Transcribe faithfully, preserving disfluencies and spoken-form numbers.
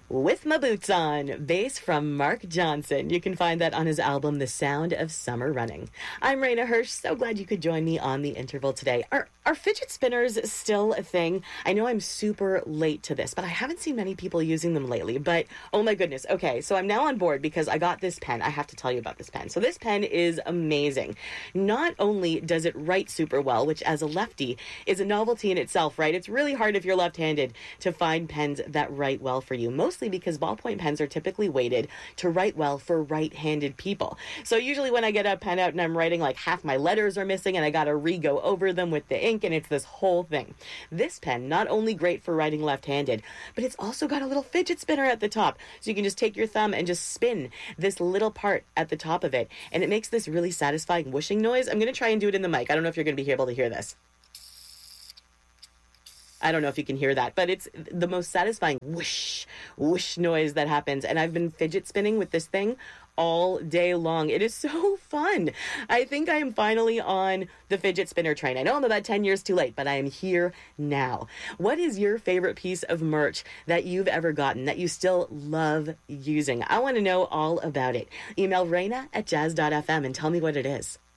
With My Boots On, bass from Mark Johnson. You can find that on his album, The Sound of Summer Running. I'm Raina Hirsch. So glad you could join me on The Interval today. Are, are fidget spinners still a thing? I know I'm super late to this, but I haven't seen many people using them lately. But, oh my goodness. Okay, so I'm now on board because I got this pen. I have to tell you about this pen. So this pen is amazing. Not only does it write super well, which as a lefty is a novelty in itself, right? It's really hard if you're left-handed to find pens that write well for you. Most because ballpoint pens are typically weighted to write well for right-handed people. So usually when I get a pen out and I'm writing, like half my letters are missing and I gotta re-go over them with the ink, and it's this whole thing. This pen, not only great for writing left-handed, but it's also got a little fidget spinner at the top. So you can just take your thumb and just spin this little part at the top of it, and it makes this really satisfying whooshing noise. I'm gonna try and do it in the mic. I don't know if you're gonna be able to hear this. I don't know if you can hear that, but it's the most satisfying whoosh, whoosh noise that happens. And I've been fidget spinning with this thing all day long. It is so fun. I think I am finally on the fidget spinner train. I know I'm about ten years too late, but I am here now. What is your favorite piece of merch that you've ever gotten that you still love using? I want to know all about it. Email Raina at jazz dot f m and tell me what it is.